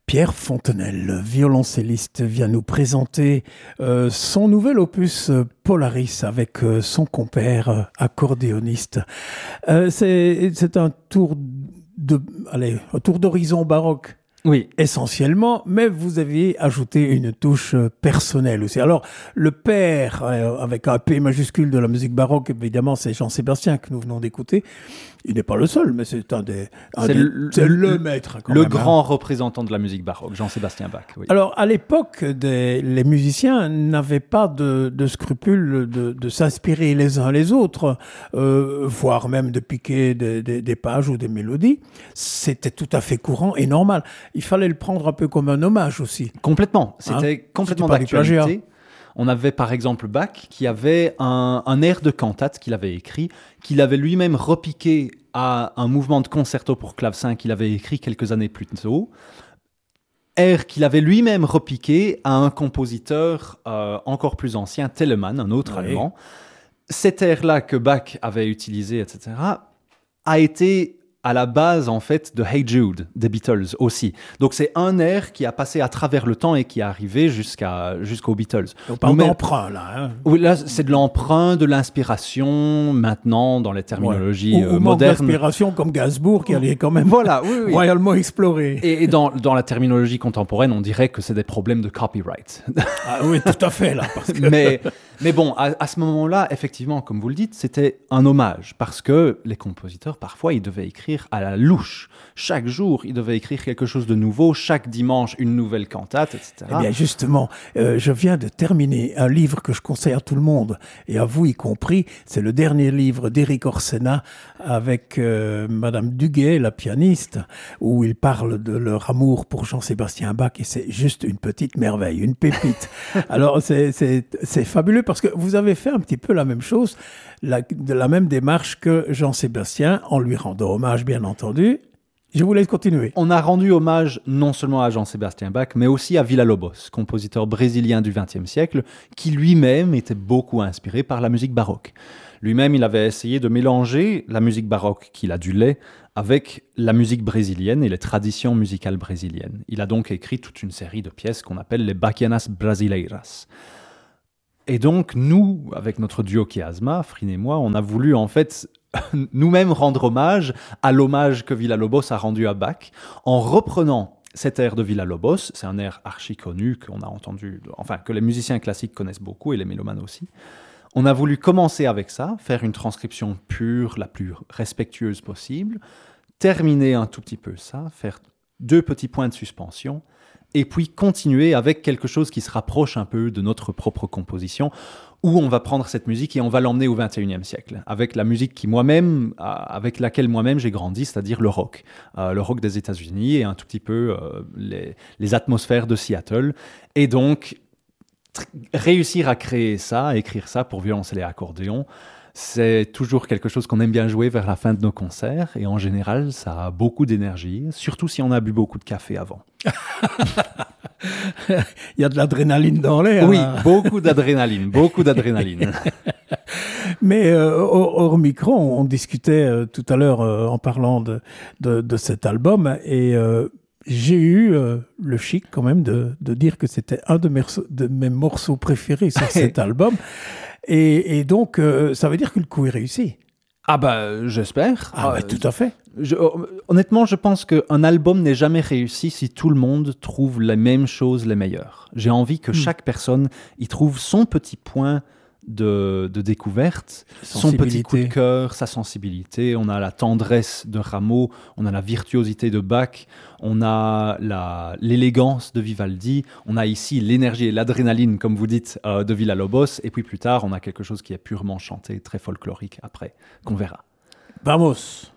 Pierre Fontenelle, violoncelliste, vient nous présenter son nouvel opus Polaris avec son compère accordéoniste. C'est un tour d'horizon baroque. Oui. Essentiellement, mais vous aviez ajouté une touche personnelle aussi. Alors, le père, avec un P majuscule de la musique baroque, évidemment, c'est Jean-Sébastien que nous venons d'écouter. Il n'est pas le seul, mais c'est le maître. Quand le même, grand représentant de la musique baroque, Jean-Sébastien Bach. Oui. Alors, à l'époque, les musiciens n'avaient pas de scrupule de s'inspirer les uns les autres, voire même de piquer des pages ou des mélodies. C'était tout à fait courant et normal. Il fallait le prendre un peu comme un hommage aussi. Complètement. C'était complètement d'actualité. On avait par exemple Bach qui avait un air de cantate qu'il avait écrit, qu'il avait lui-même repiqué à un mouvement de concerto pour clavecin qu'il avait écrit quelques années plus tôt. Air qu'il avait lui-même repiqué à un compositeur encore plus ancien, Telemann, un autre allemand. Cet air-là que Bach avait utilisé, etc., a été à la base, en fait, de Hey Jude, des Beatles aussi. Donc, c'est un air qui a passé à travers le temps et qui est arrivé jusqu'aux Beatles. On parle d'emprunt, là. Hein. Oui, là, c'est de l'emprunt, de l'inspiration, maintenant, dans les terminologies ou modernes. D'inspiration, comme Gainsbourg, qui allait quand même oui. royalement explorer. Et dans la terminologie contemporaine, on dirait que c'est des problèmes de copyright. Ah oui, tout à fait, là. Parce que... Mais bon, à ce moment-là, effectivement, comme vous le dites, c'était un hommage, parce que les compositeurs, parfois, ils devaient écrire à la louche. Chaque jour, ils devaient écrire quelque chose de nouveau, chaque dimanche, une nouvelle cantate, etc. Eh bien, justement, je viens de terminer un livre que je conseille à tout le monde, et à vous y compris. C'est le dernier livre d'Éric Orsena avec Madame Duguay, la pianiste, où ils parlent de leur amour pour Jean-Sébastien Bach, et c'est juste une petite merveille, une pépite. Alors, c'est fabuleux, parce que vous avez fait un petit peu la même chose, de la même démarche que Jean-Sébastien, en lui rendant hommage, bien entendu. Je vous laisse continuer. On a rendu hommage non seulement à Jean-Sébastien Bach, mais aussi à Villa-Lobos, compositeur brésilien du XXe siècle, qui lui-même était beaucoup inspiré par la musique baroque. Lui-même, il avait essayé de mélanger la musique baroque qu'il adulait avec la musique brésilienne et les traditions musicales brésiliennes. Il a donc écrit toute une série de pièces qu'on appelle les Baquianas Brasileiras. Et donc, nous, avec notre duo Chiasma, Frin et moi, on a voulu en fait nous-mêmes rendre hommage à l'hommage que Villa-Lobos a rendu à Bach, en reprenant cet air de Villa-Lobos. C'est un air archi connu qu'on a entendu, enfin que les musiciens classiques connaissent beaucoup et les mélomanes aussi. On a voulu commencer avec ça, faire une transcription pure, la plus respectueuse possible, terminer un tout petit peu ça, faire 2 petits points de suspension, et puis continuer avec quelque chose qui se rapproche un peu de notre propre composition, où on va prendre cette musique et on va l'emmener au XXIe siècle, avec la musique avec laquelle moi-même j'ai grandi, c'est-à-dire le rock des États-Unis et un tout petit peu les atmosphères de Seattle. Et donc, réussir à créer ça, à écrire ça pour violoncelle et accordéon, c'est toujours quelque chose qu'on aime bien jouer vers la fin de nos concerts. Et en général, ça a beaucoup d'énergie, surtout si on a bu beaucoup de café avant. Il y a de l'adrénaline dans l'air. Oui, beaucoup d'adrénaline. Mais hors micro, on discutait tout à l'heure en parlant de cet album. Et j'ai eu le chic quand même de dire que c'était un de mes morceaux préférés sur cet album. Et donc, ça veut dire que le coup est réussi. Ah bah, j'espère. Tout à fait. Honnêtement, je pense qu'un album n'est jamais réussi si tout le monde trouve les mêmes choses les meilleures. J'ai envie que chaque personne y trouve son petit point de découverte, son petit coup de cœur, sa sensibilité. On a la tendresse de Rameau, on a la virtuosité de Bach, on a l'élégance de Vivaldi, on a ici l'énergie et l'adrénaline, comme vous dites, de Villa-Lobos, et puis plus tard, on a quelque chose qui est purement chanté, très folklorique après, qu'on verra. Vamos!